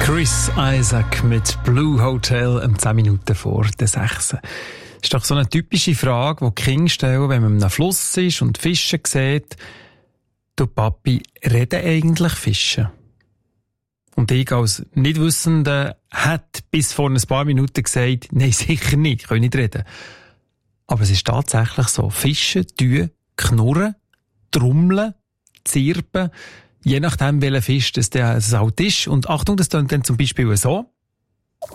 Chris Isaak mit Blue Hotel 10 Minuten vor der 6. Das ist doch so eine typische Frage, die die Kinder stellen, wenn man an einem Fluss ist und Fische sieht. Du Papi, reden eigentlich Fische? Und ich als Nichtwissender hätte bis vor ein paar Minuten gesagt, nein, sicher nicht, ich kann nicht reden. Aber es ist tatsächlich so. Fische knurren, trommeln, zirpen, je nachdem, welcher Fisch das halt ist. Und Achtung, das klingt dann zum Beispiel so.